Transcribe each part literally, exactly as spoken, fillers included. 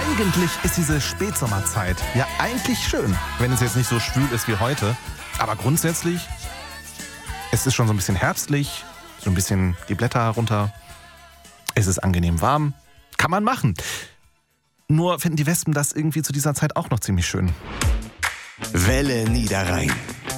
Eigentlich ist diese Spätsommerzeit ja eigentlich schön, wenn es jetzt nicht so schwül ist wie heute. Aber grundsätzlich, es ist schon so ein bisschen herbstlich, so ein bisschen die Blätter runter. Es ist angenehm warm. Kann man machen. Nur finden die Wespen das irgendwie zu dieser Zeit auch noch ziemlich schön. Welle Niederrhein.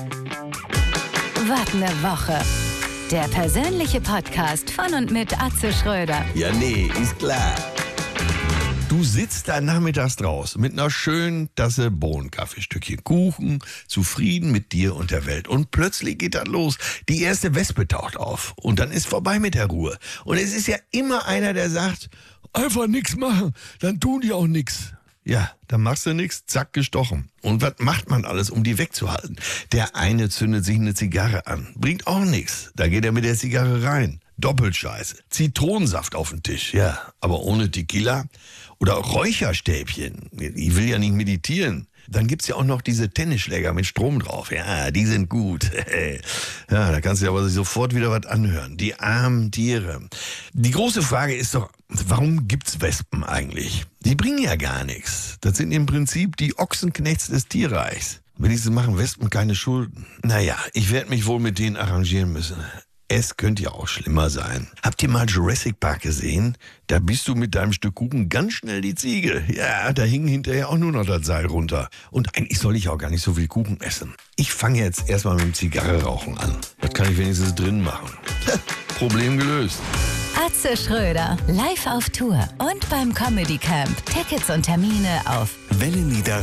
Wart eine Woche. Der persönliche Podcast von und mit Atze Schröder. Ja, nee, ist klar. Du sitzt da nachmittags draußen mit einer schönen Tasse Bohnenkaffee, Stückchen Kuchen, zufrieden mit dir und der Welt. Und plötzlich geht das los. Die erste Wespe taucht auf. Und dann ist vorbei mit der Ruhe. Und es ist ja immer einer, der sagt, einfach nichts machen, dann tun die auch nichts. Ja, dann machst du nichts, zack, gestochen. Und was macht man alles, um die wegzuhalten? Der eine zündet sich eine Zigarre an. Bringt auch nichts. Da geht er mit der Zigarre rein. Doppelscheiße. Zitronensaft auf den Tisch. Ja, aber ohne Tequila. Oder Räucherstäbchen. Ich will ja nicht meditieren. Dann gibt's ja auch noch diese Tennisschläger mit Strom drauf. Ja, die sind gut. Ja, da kannst du aber sofort wieder was anhören. Die armen Tiere. Die große Frage ist doch, warum gibt's Wespen eigentlich? Die bringen ja gar nichts. Das sind im Prinzip die Ochsenknechts des Tierreichs. Wenigstens machen Wespen keine Schulden. Naja, ich werde mich wohl mit denen arrangieren müssen. Es könnte ja auch schlimmer sein. Habt ihr mal Jurassic Park gesehen? Da bist du mit deinem Stück Kuchen ganz schnell die Ziege. Ja, da hing hinterher auch nur noch das Seil runter. Und eigentlich soll ich auch gar nicht so viel Kuchen essen. Ich fange jetzt erstmal mit dem Zigarre-Rauchen an. Das kann ich wenigstens drin machen. Problem gelöst. Atze Schröder, live auf Tour und beim Comedy Camp. Tickets und Termine auf Welle Niederrhein.